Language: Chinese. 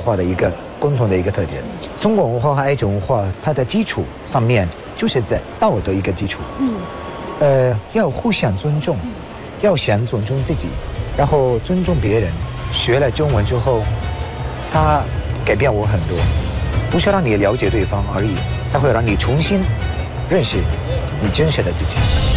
化的一个共同的一个特点。中国文化和埃及文化，它的基础上面就是在道德一个基础。要互相尊重，要先尊重自己，然后尊重别人。学了中文之后，它改变我很多，不是让你了解对方而已，它会让你重新认识你真实的自己。